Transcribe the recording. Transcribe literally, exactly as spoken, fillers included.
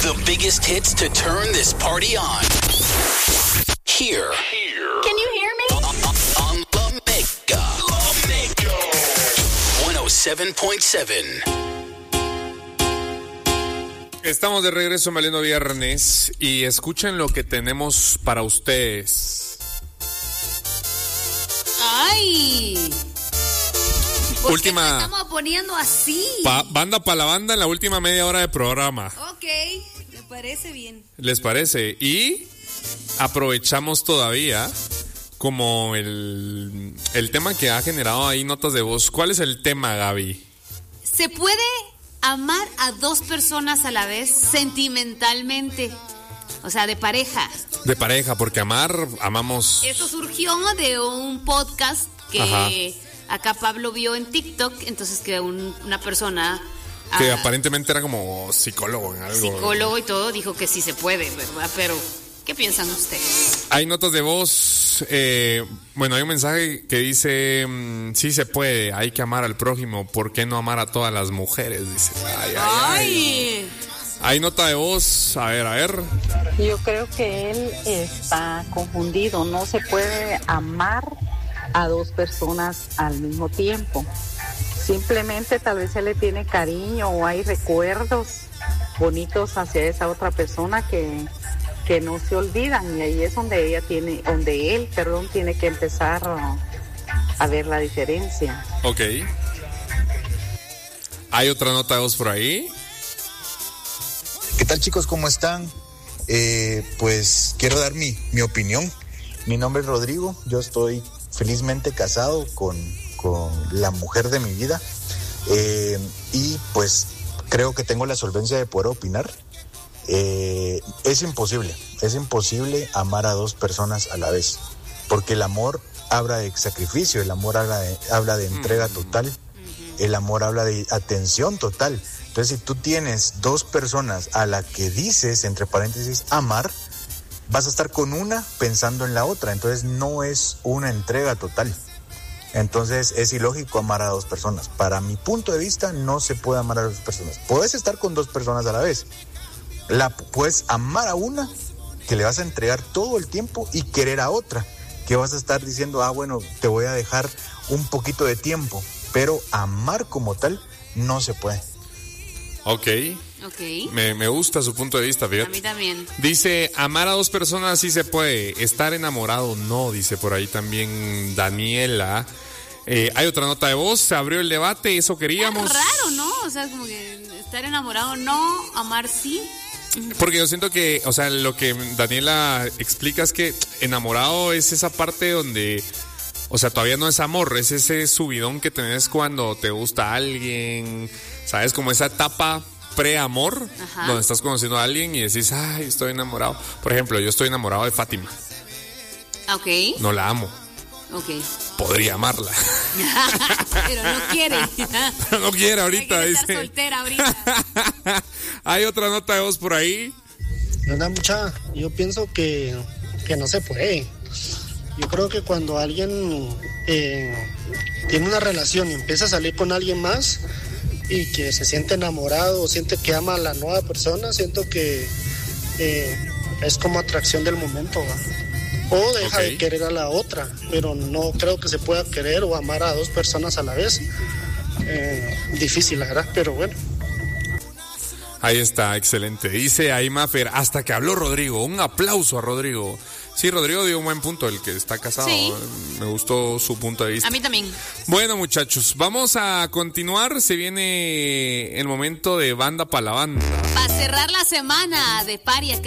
The biggest hits to turn this party on. Here. Here. Can you hear me? On, on, on La Mega. La Mega. one oh seven point seven. Estamos de regreso en Valiendo Viernes y escuchen lo que tenemos para ustedes. ¡Ay! ¿Por Última. qué nos estamos poniendo así? Pa- banda para la banda en la última media hora de programa. Ok, me parece bien. ¿Les parece? Y aprovechamos todavía como el, el tema que ha generado ahí notas de voz. ¿Cuál es el tema, Gaby? ¿Se puede amar a dos personas a la vez sentimentalmente? O sea, de pareja. De pareja, porque amar, amamos. Eso surgió de un podcast que Ajá. acá Pablo vio en TikTok, entonces que un- una persona... Que ah, aparentemente era como psicólogo en algo. psicólogo y todo, dijo que sí se puede, ¿verdad? Pero, ¿qué piensan ustedes? Hay notas de voz. Eh, bueno, hay un mensaje que dice: mm, sí se puede, hay que amar al prójimo. ¿Por qué no amar a todas las mujeres? Dice. Ay, ay, ay. ¡Ay! Hay nota de voz. A ver, a ver. Yo creo que él está confundido. No se puede amar a dos personas al mismo tiempo. Simplemente tal vez él le tiene cariño o hay recuerdos bonitos hacia esa otra persona que, que no se olvidan, y ahí es donde ella tiene, donde él, perdón, tiene que empezar a, a ver la diferencia. Ok. Hay otra nota de voz por ahí. ¿Qué tal, chicos? ¿Cómo están? Eh, pues quiero dar mi, mi opinión. Mi nombre es Rodrigo. Yo estoy felizmente casado con, con la mujer de mi vida. Eh, y pues creo que tengo la solvencia de poder opinar. Eh, es imposible, es imposible amar a dos personas a la vez. Porque el amor habla de sacrificio, el amor habla de, habla de entrega total. El amor habla de atención total. Entonces, si tú tienes dos personas a la que dices, entre paréntesis, amar, vas a estar con una pensando en la otra. Entonces, no es una entrega total. Entonces, es ilógico amar a dos personas. Para mi punto de vista, no se puede amar a dos personas. Puedes estar con dos personas a la vez. La puedes amar a una, que le vas a entregar todo el tiempo, y querer a otra, que vas a estar diciendo, ah, bueno, te voy a dejar un poquito de tiempo. Pero amar como tal, no se puede. Ok. Ok. Me, me gusta su punto de vista, A fíjate. mí también. Dice: amar a dos personas sí se puede, estar enamorado no, dice por ahí también Daniela. Eh, hay otra nota de voz, se abrió el debate, eso queríamos. Es raro, ¿no? O sea, como que estar enamorado no, amar sí. Porque yo siento que, o sea, lo que Daniela explica es que enamorado es esa parte donde, o sea, todavía no es amor, es ese subidón que tenés cuando te gusta alguien, ¿sabes? Como esa etapa pre-amor, Ajá. donde estás conociendo a alguien y decís, ay, estoy enamorado. Por ejemplo, yo estoy enamorado de Fátima. Ok. No la amo. Ok. Podría amarla. Pero no quiere. No quiere ahorita, Quiere estar dice. soltera ahorita. Hay otra nota de voz por ahí. ¿Verdad, mucha? Yo pienso que, que no se puede. Yo creo que cuando alguien eh, tiene una relación y empieza a salir con alguien más y que se siente enamorado o siente que ama a la nueva persona, siento que eh, es como atracción del momento, ¿va? O deja Ok. de querer a la otra, pero no creo que se pueda querer o amar a dos personas a la vez. Eh, difícil, la verdad, pero bueno. Ahí está, excelente. Dice ahí Mafer, hasta que habló Rodrigo. Un aplauso a Rodrigo. Sí, Rodrigo dio un buen punto, el que está casado. Sí. Me gustó su punto de vista. A mí también. Bueno, muchachos, vamos a continuar. Se viene el momento de banda para la banda. Para cerrar la semana de Pari acá